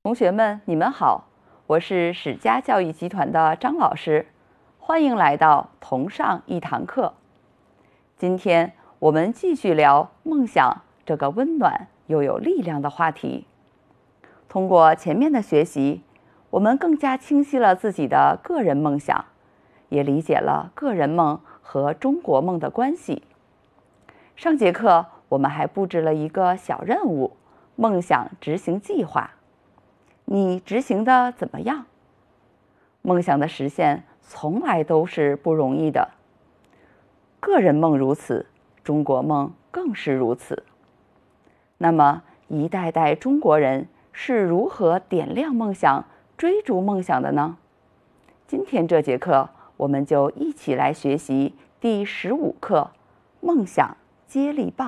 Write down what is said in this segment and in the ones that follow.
同学们，你们好，我是史家教育集团的张老师，欢迎来到同上一堂课。今天我们继续聊梦想这个温暖又有力量的话题。通过前面的学习，我们更加清晰了自己的个人梦想，也理解了个人梦和中国梦的关系。上节课我们还布置了一个小任务，梦想执行计划。你执行的怎么样？梦想的实现从来都是不容易的，个人梦如此，中国梦更是如此。那么，一代代中国人是如何点亮梦想、追逐梦想的呢？今天这节课，我们就一起来学习第15课《梦想接力棒》。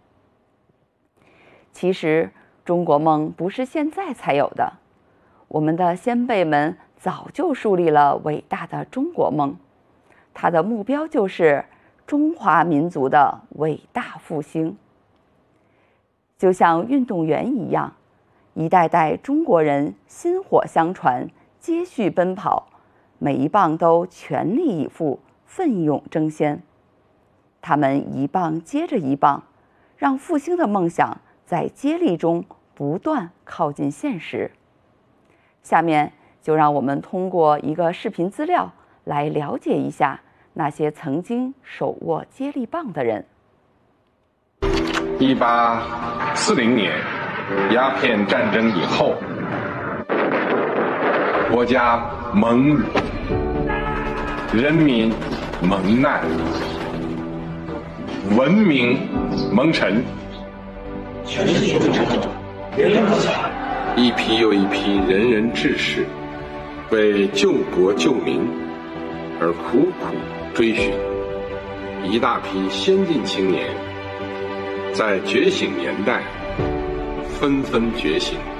其实，中国梦不是现在才有的，我们的先辈们早就树立了伟大的中国梦，它的目标就是中华民族的伟大复兴。就像运动员一样，一代代中国人薪火相传，接续奔跑，每一棒都全力以赴，奋勇争先。他们一棒接着一棒，让复兴的梦想在接力中不断靠近现实。下面就让我们通过一个视频资料来了解一下那些曾经手握接力棒的人。 1840年鸦片战争以后，国家蒙辱，人民蒙难，文明蒙尘， 全世界都震动，人人梦想。 一批又一批仁人志士为救国救民而苦苦追寻，一大批先进青年在觉醒年代纷纷觉醒。